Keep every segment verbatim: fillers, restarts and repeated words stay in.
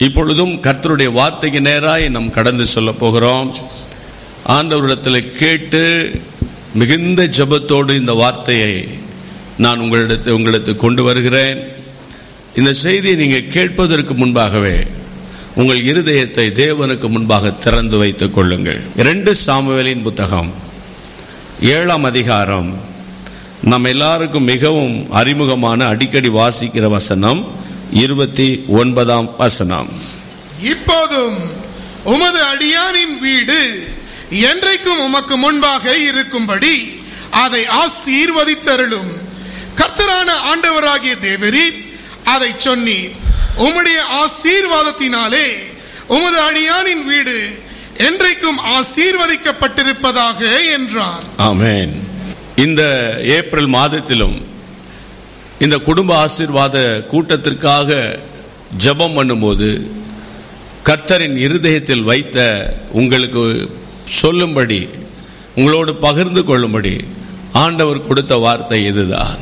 இப்பொழுதும் கர்த்தருடைய வார்த்தைக்கு நேராய் நாம் கடந்து சொல்ல போகிறோம். ஆண்டவரிடத்தில் கேட்டு மிகுந்த ஜெபத்தோடு இந்த வார்த்தையை நான் உங்களிடத்து உங்களுக்கு கொண்டு வருகிறேன். இந்த செய்தியை நீங்கள் கேட்பதற்கு முன்பாகவே உங்கள் இருதயத்தை தேவனுக்கு முன்பாக திறந்து வைத்துக் கொள்ளுங்கள். இரண்டு சாமுவேலின் புத்தகம் ஏழாம் அதிகாரம் நம்ம எல்லாருக்கும் மிகவும் அறிமுகமான அடிக்கடி வாசிக்கிற வசனம் இருபத்தி ஒன்பதாம் வசனம். இப்போதும் உமது அடியானின் வீடு என்றைக்கும் உமக்கு முன்பாக இருக்கும்படி அதை ஆசீர்வதித்தருளும். கர்த்தரான ஆண்டவராகிய தேவரீர் அதை சொன்னீர். உம்முடைய ஆசீர்வாதத்தினாலே உமது அடியானின் வீடு என்றைக்கும் ஆசீர்வதிக்கப்பட்டிருப்பதாக என்றார். ஆமென். இந்த ஏப்ரல் மாதத்திலும் இந்த குடும்ப ஆசீர்வாத கூட்டத்திற்காக ஜெபம் பண்ணும்போது கர்த்தரின் இருதயத்தில் வைத்த உங்களுக்கு சொல்லும்படி, உங்களோடு பகிர்ந்து கொள்ளும்படி ஆண்டவர் கொடுத்த வார்த்தை இதுதான்.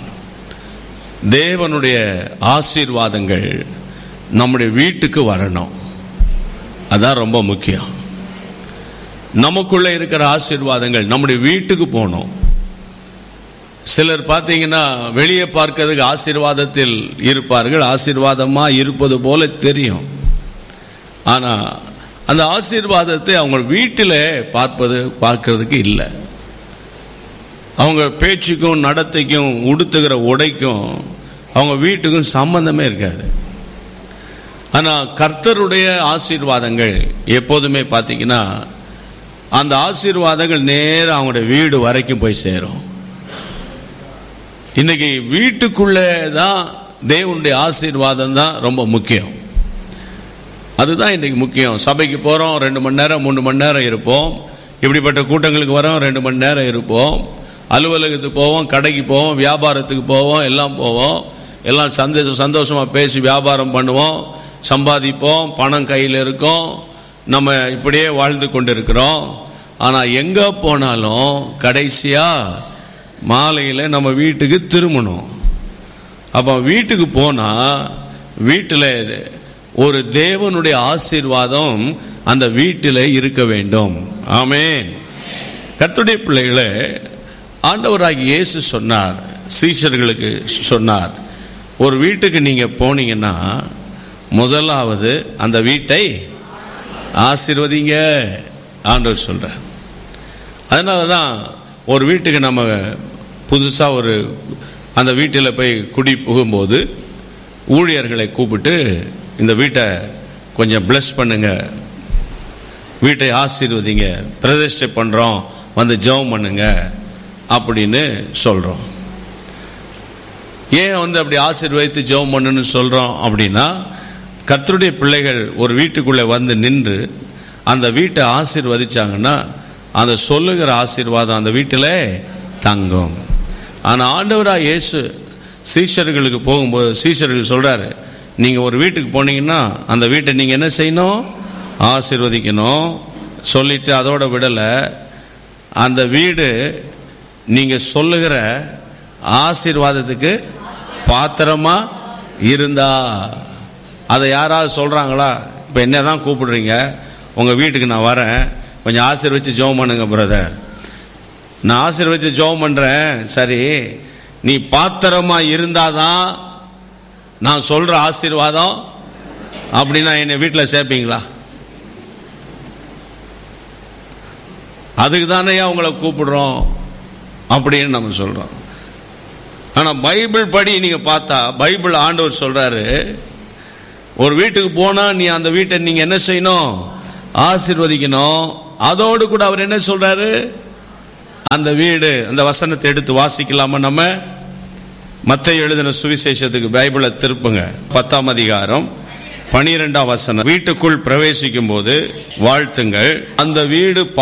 தேவனுடைய ஆசீர்வாதங்கள் நம்முடைய வீட்டுக்கு வரணும். அதான் ரொம்ப முக்கியம். நமக்குள்ள இருக்கிற ஆசீர்வாதங்கள் நம்முடைய வீட்டுக்கு போகணும். சிலர் பார்த்தீங்கன்னா வெளியே பார்க்கிறதுக்கு ஆசீர்வாதத்தில் இருப்பார்கள், ஆசீர்வாதமா இருப்பது போல தெரியும். ஆனா அந்த ஆசீர்வாதத்தை அவங்க வீட்டில் பார்ப்பது பார்க்கறதுக்கு இல்லை. அவங்க பேச்சுக்கும் நடத்தைக்கும் உடுத்துகிற உடைக்கும் அவங்க வீட்டுக்கும் சம்பந்தமே இருக்காது. ஆனா கர்த்தருடைய ஆசீர்வாதங்கள் எப்போதுமே பார்த்தீங்கன்னா அந்த ஆசீர்வாதங்கள் நேரம் அவங்களுடைய வீடு வரைக்கும் போய் சேரும். இன்னைக்கு வீட்டுக்குள்ளே தான் தேவனுடைய ஆசீர்வாதம் தான் ரொம்ப முக்கியம். அதுதான் இன்னைக்கு முக்கியம். சபைக்கு போறோம், ரெண்டு மணி நேரம் மூணு மணி நேரம் இருப்போம். இப்படிப்பட்ட கூட்டங்களுக்கு வரோம், ரெண்டு மணி நேரம் இருப்போம். அலுவலகத்துக்கு போவோம், கடைக்கு போவோம், வியாபாரத்துக்கு போவோம், எல்லாம் போவோம். எல்லாம் சந்தோஷம் சந்தோஷமா பேசி வியாபாரம் பண்ணுவோம், சம்பாதிப்போம், பணம் கையில் இருக்கும். நம்ம இப்படியே வாழ்ந்து கொண்டு இருக்கிறோம். ஆனா எங்க போனாலும் கடைசியா மாலையில நம்ம வீட்டுக்கு திரும்பணும். அப்ப வீட்டுக்கு போனா வீட்டில் ஒரு தேவனுடைய ஆசீர்வாதம் அந்த வீட்டில் இருக்க வேண்டும். ஆமென். கர்த்தருடைய பிள்ளைகளே, ஆண்டவராகிய இயேசு சொன்னார், சீஷர்களுக்கு சொன்னார், ஒரு வீட்டுக்கு நீங்க போனீங்கன்னா முதலாவது அந்த வீட்டை ஆசீர்வதிங்க ஆண்டவர் சொல்றார். அதனாலதான் ஒரு வீட்டுக்கு நம்ம புதுசா ஒரு அந்த வீட்டில் போய் குடி புகும்போது ஊழியர்களை கூப்பிட்டு இந்த வீட்டை கொஞ்சம் பிளஸ் பண்ணுங்க, வீட்டை ஆசீர்வதிங்க, பிரதிஷ்டை பண்றோம், வந்து ஜெபம் பண்ணுங்க அப்படின்னு சொல்றோம். ஏன் வந்து அப்படி ஆசீர்வதித்து ஜெபம் பண்ணுன்னு சொல்றோம் அப்படின்னா, கர்த்தருடைய பிள்ளைகள் ஒரு வீட்டுக்குள்ளே வந்து நின்று அந்த வீட்டை ஆசீர்வதிச்சாங்கன்னா அந்த சொல்லுகிற ஆசீர்வாதம் அந்த வீட்டில் தங்கும். ஆனா ஆண்டவராக இயேசு சீஷர்களுக்கு போகும்போது சீஷர்கள் சொல்றாரு, நீங்க ஒரு வீட்டுக்கு போனீங்கன்னா அந்த வீட்டை நீங்க என்ன செய்யணும்? ஆசீர்வதிக்கணும். சொல்லிட்டு அதோட விடல, அந்த வீடு நீங்க சொல்லுகிற ஆசீர்வாதத்துக்கு பாத்திரமா இருந்தா. அதை யாராவது சொல்றாங்களா? இப்ப என்னதான் கூப்பிடுறீங்க, உங்க வீட்டுக்கு நான் வரேன், கொஞ்சம் ஆசீர்வதிச்சு ஜெபம் பண்ணுங்க பிரதர். நான் ஆசீர்வதிச்சு ஜெபம் பண்றேன், சரி, நீ பாத்திரமா இருந்தாதான் நான் சொல்ற ஆசீர்வாதம் அப்படின்னா என்னை வீட்டில் சேர்ப்பீங்களா? அதுக்கு தானே உங்களை கூப்பிடுறோம் அப்படின்னு நம்ம சொல்றோம். ஆனா பைபிள் படி நீங்க பார்த்தா, பைபிள் ஆண்டவர் சொல்றாரு, ஒரு வீட்டுக்கு போனா நீ அந்த வீட்டை நீங்க என்ன செய்யணும்? ஆசீர்வதிக்கணும். அதோடு கூட அவர் என்ன சொல்றாரு? அந்த வீடு, அந்த வசனத்தை எடுத்து வாசிக்கலாமா? நம்ம மத்தேயு எழுதின சுவிசேஷத்துக்கு பைபிளை திருப்புங்க, பத்தாம் அதிகாரம் பனிரெண்டாம் வசனம். வீட்டுக்குள் பிரவேசிக்கும் போது வாழ்த்துங்கள், அந்த வீடு